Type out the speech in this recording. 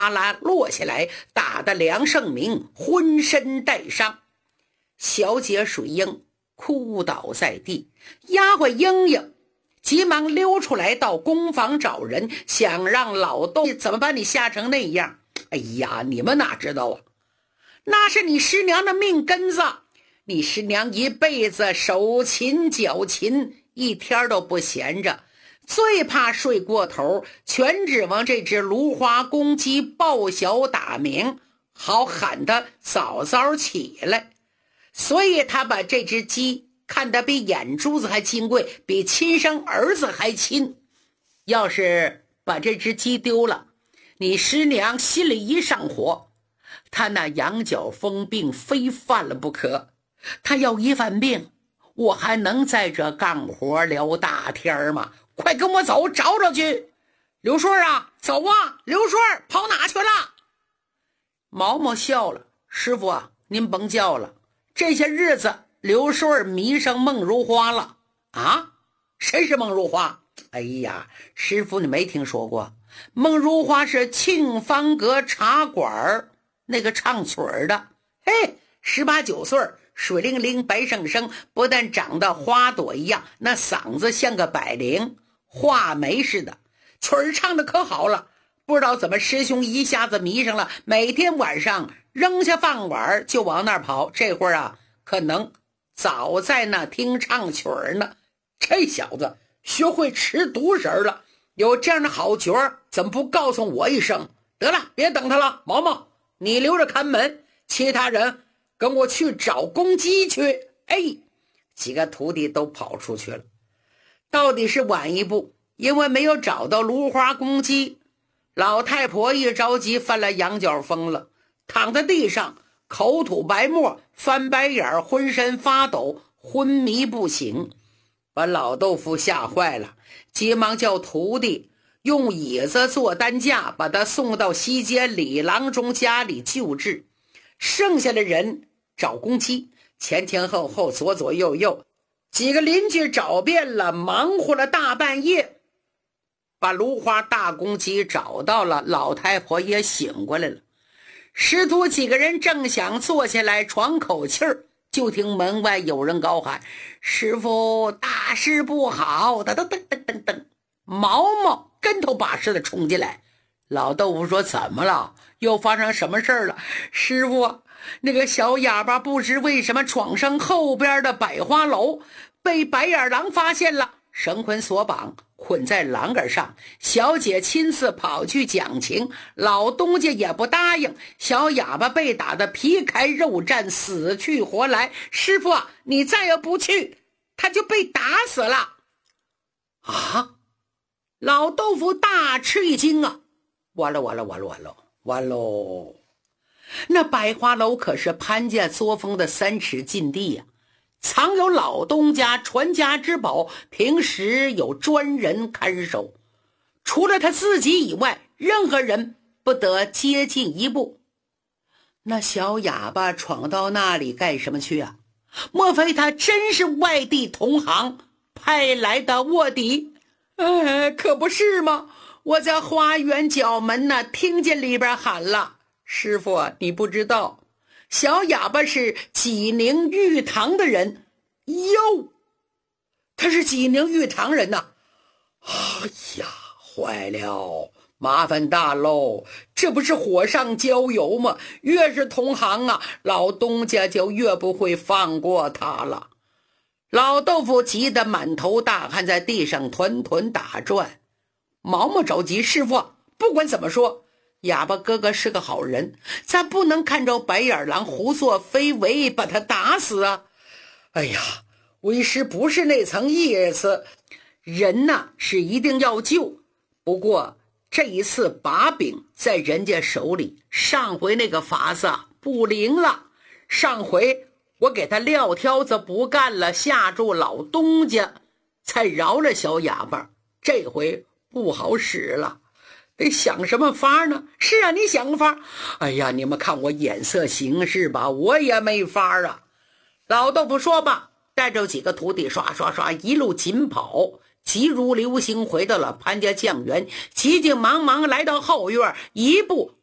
啦落下来，打得梁胜明浑身带伤。小姐水英哭倒在地，丫鬟英英急忙溜出来到工房找人，想让老窦怎么把你吓成那样。哎呀，你们哪知道啊，那是你师娘的命根子，你师娘一辈子手勤脚勤，一天都不闲着，最怕睡过头，全指望这只芦花公鸡报晓打鸣，好喊它早早起来。所以他把这只鸡看得比眼珠子还金贵，比亲生儿子还亲。要是把这只鸡丢了，你师娘心里一上火，他那羊角风病非犯了不可。他要一犯病，我还能在这干活聊大天吗？快跟我走，找找去。刘顺啊，走啊，刘顺跑哪去了？毛毛笑了，师傅啊，您甭叫了，这些日子刘顺迷上孟如花了。啊？谁是孟如花？哎呀，师傅你没听说过，孟如花是庆芳阁茶馆那个唱曲的。嘿，18、19岁，水灵灵白生生，不但长得花朵一样，那嗓子像个百灵，画眉似的，曲儿唱的可好了。不知道怎么师兄一下子迷上了，每天晚上扔下饭碗就往那儿跑。这会儿啊，可能早在那听唱曲儿呢。这小子学会吃独食了，有这样的好角儿，怎么不告诉我一声？得了，别等他了，毛毛，你留着看门，其他人跟我去找公鸡去。哎，几个徒弟都跑出去了。到底是晚一步，因为没有找到芦花公鸡，老太婆一着急犯了羊角风了，躺在地上口吐白沫，翻白眼，浑身发抖，昏迷不醒，把老豆腐吓坏了，急忙叫徒弟用椅子做担架，把他送到西街李郎中家里救治。剩下的人找公鸡，前前后后左左右右，几个邻居找遍了，忙活了大半夜，把芦花大公鸡找到了，老太婆也醒过来了。师徒几个人正想坐下来喘口气儿，就听门外有人高喊：师傅，大事不好！噔噔噔噔噔噔，毛毛跟头把式的冲进来。老豆腐说：怎么了？又发生什么事儿了？师傅，那个小哑巴不知为什么闯上后边的百花楼，被白眼狼发现了，绳捆索绑，捆在栏杆上。小姐亲自跑去讲情，老东家也不答应，小哑巴被打得皮开肉绽，死去活来。师傅啊，你再要不去，他就被打死了。啊！老豆腐大吃一惊啊！完了完了完了完了完喽！那百花楼可是潘家作风的3尺禁地呀，藏有老东家传家之宝，平时有专人看守，除了他自己以外，任何人不得接近一步。那小哑巴闯到那里干什么去啊？莫非他真是外地同行派来的卧底？可不是吗？我在花园角门呢，听见里边喊了：师傅，你不知道，小哑巴是济宁玉堂的人。哟，他是济宁玉堂人呐！哎呀，坏了，麻烦大喽，这不是火上浇油吗？越是同行啊，老东家就越不会放过他了。老豆腐急得满头大汗，在地上团团打转。毛毛着急：师傅，不管怎么说，哑巴哥哥是个好人，咱不能看着白眼狼胡作非为把他打死啊！哎呀，为师不是那层意思，人呐是一定要救，不过这一次把柄在人家手里，上回那个法子不灵了。上回我给他撂挑子不干了，吓住老东家，才饶了小哑巴，这回不好使了，得想什么法呢？是啊，你想个法。哎呀，你们看我眼色行事吧，我也没法啊。老豆腐说吧，带着几个徒弟刷刷刷一路紧跑，急如流星回到了潘家酱园，急急忙忙来到后院，一步